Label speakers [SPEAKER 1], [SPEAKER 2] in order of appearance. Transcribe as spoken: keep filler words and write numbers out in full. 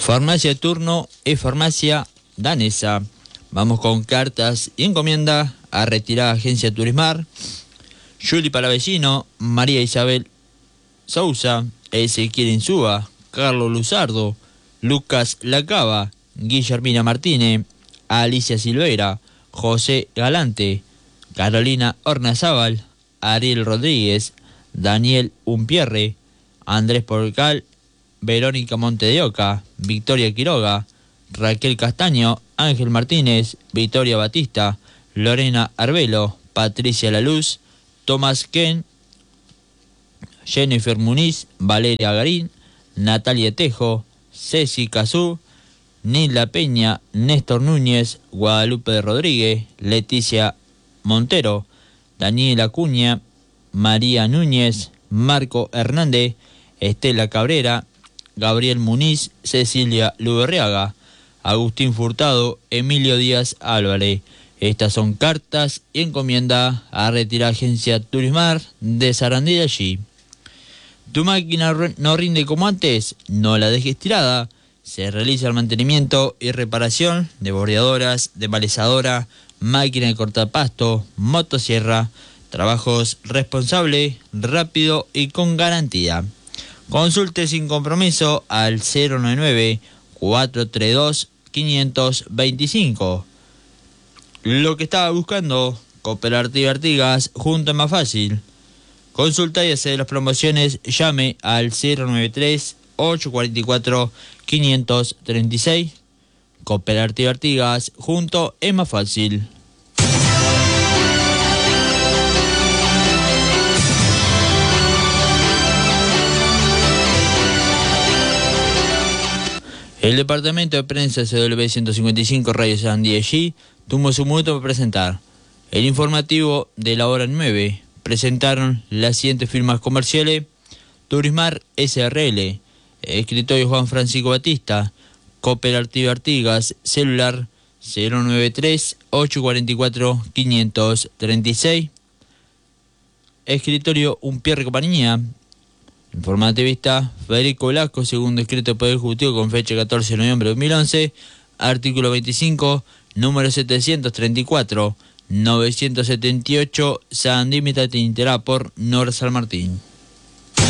[SPEAKER 1] Farmacia Turno es farmacia danesa. Vamos con cartas y encomienda a retirar Agencia Turismar. Juli Palavecino, María Isabel Sousa, Ezequiel Insúa, Carlos Luzardo, Lucas Lacaba, Guillermina Martínez, Alicia Silveira, José Galante, Carolina Ornazábal, Ariel Rodríguez, Daniel Umpierre, Andrés Porcal, Verónica Monte de Oca, Victoria Quiroga, Raquel Castaño, Ángel Martínez, Victoria Batista, Lorena Arbelo, Patricia Laluz, Tomás Ken, Jennifer Muniz, Valeria Garín, Natalia Tejo, Ceci Cazú, Nilda Peña, Néstor Núñez, Guadalupe Rodríguez, Leticia Montero, Daniela Acuña, María Núñez, Marco Hernández, Estela Cabrera, Gabriel Muniz, Cecilia Luberriaga, Agustín Furtado, Emilio Díaz Álvarez. Estas son cartas y encomienda a retirar Agencia Turismar de Sarandí de allí. ¿Tu máquina no rinde como antes? No la dejes tirada. Se realiza el mantenimiento y reparación de bordeadoras, de balizadora, máquina de cortapasto, motosierra. Trabajos responsable, rápido y con garantía. Consulte sin compromiso al cero nueve nueve, cuatro tres dos, cinco dos cinco. Lo que estaba buscando, Cooperativa Artigas, junto es más fácil. Consulta y hacer las promociones, llame al cero nueve tres, ocho cuatro cuatro, cinco tres seis. Cooperativa Artigas, junto es más fácil. El departamento de prensa C W ciento cincuenta y cinco Radio Sarandí allí tuvo su momento para presentar el informativo de la hora nueve. Presentaron las siguientes firmas comerciales: Turismar S R L, Escritorio Juan Francisco Batista, Cooperativa Artigas, celular cero nueve tres, ocho cuatro cuatro, cinco tres seis, Escritorio Umpierre Compañía, informativista Federico Velasco, segundo escrito del Poder Ejecutivo con fecha catorce de noviembre de dos mil once, artículo veinticinco, número setecientos treinta y cuatro, novecientos setenta y ocho, Sarandí Mitad Tinterá por Nora San Martín.